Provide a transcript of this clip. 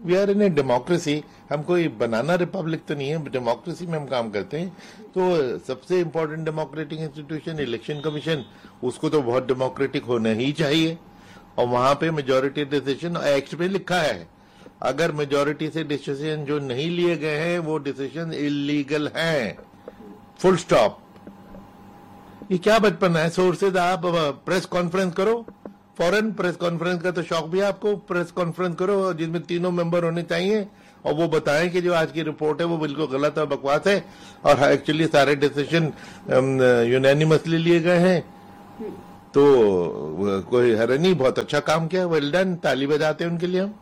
We are in a democracy, हम कोई बनाना Republic तो नहीं है, डेमोक्रेसी में हम काम करते हैं। तो सबसे important democratic institution election commission, उसको तो बहुत डेमोक्रेटिक होना ही चाहिए। और वहां पे मेजोरिटी डिसीजन एक्ट में लिखा है, अगर मेजोरिटी से डिसीजन जो नहीं लिए गए हैं वो डिसीजन इलीगल हैं, फुल स्टॉप। ये क्या बचपन है? सोर्सेज आप प्रेस कॉन्फ्रेंस करो, फॉरेन प्रेस कॉन्फ्रेंस का तो शौक भी है आपको, प्रेस कॉन्फ्रेंस करो जिसमें तीनों मेंबर होने चाहिए और वो बताएं कि जो आज की रिपोर्ट है वो बिल्कुल गलत और बकवास है और एक्चुअली सारे डिसीजन यूनानिमसली लिए गए हैं। तो कोई हैरानी, बहुत अच्छा काम किया, वेल डन, ताली बजाते हैं उनके लिए हम।